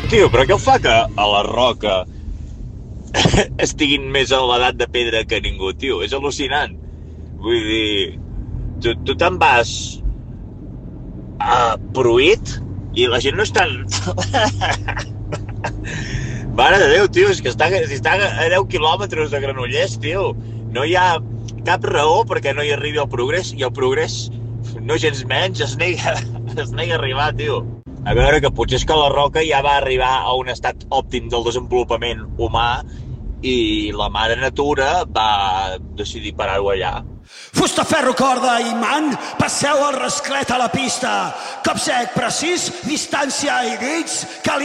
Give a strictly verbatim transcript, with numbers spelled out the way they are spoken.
Tio, però què ho fa que a la Roca estiguin més a l'edat de pedra que ningú, tio? És al·lucinant. Vull dir, tu, tu te'n vas a Pruit i la gent no està... Mare de Déu, tio, és que està, està a deu quilòmetres de Granollers, tio. No hi ha cap raó perquè no hi arribi el progrés, i el progrés, no gens menys, es nega, es nega a arribar, tio. A veure, que potser és que la Roca ja va arribar a un estat òptim del desenvolupament humà i la mare natura va decidir parar-ho allà. Fusta, ferro, corda i man, passeu el rasclet a la pista. Cop sec, precís, distància i dits, cal